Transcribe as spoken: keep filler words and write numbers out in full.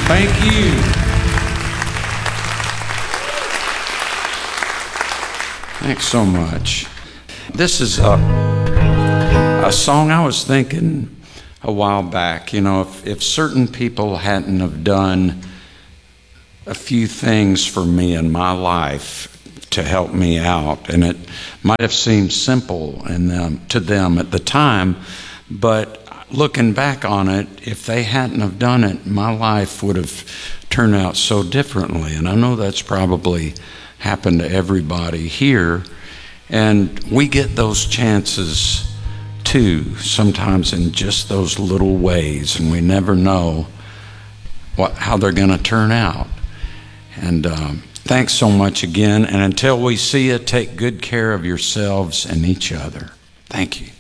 Thank you. Thanks so much. This is a, a song I was thinking a while back. You know, if, if certain people hadn't have done a few things for me in my life to help me out, and it might have seemed simple in them, to them at the time, but looking back on it, if they hadn't have done it, my life would have turned out so differently. And I know that's probably happened to everybody here. And we get those chances too, sometimes in just those little ways, and we never know what how they're going to turn out. And um, thanks so much again. And until we see you, take good care of yourselves and each other. Thank you.